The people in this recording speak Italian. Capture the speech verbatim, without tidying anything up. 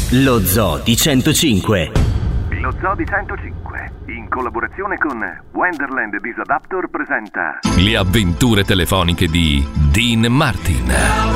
Lo Zoo di centocinque. Lo Zoo di centocinque, in collaborazione con Wonderland Disadaptor, presenta Le avventure telefoniche di Dean Martin.